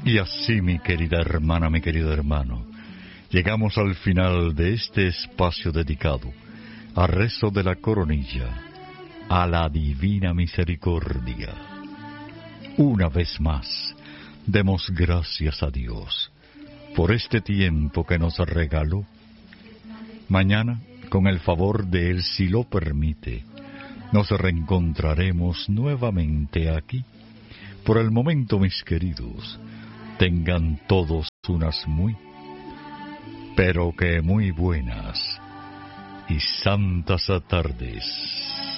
Y así, mi querida hermana, mi querido hermano, llegamos al final de este espacio dedicado a rezo de la coronilla, a la divina misericordia. Una vez más, demos gracias a Dios por este tiempo que nos regaló. Mañana, con el favor de Él, si lo permite, nos reencontraremos nuevamente aquí. Por el momento, mis queridos, tengan todos unas muy, pero que muy buenas y santas tardes.